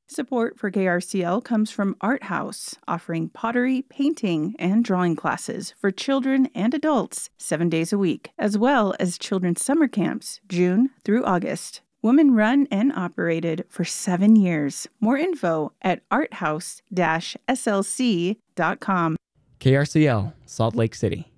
Support for KRCL comes from Art House, offering pottery, painting, and drawing classes for children and adults 7 days a week, as well as children's summer camps, June through August. Women run and operated for 7 years. More info at arthouse-slc.com. KRCL, Salt Lake City.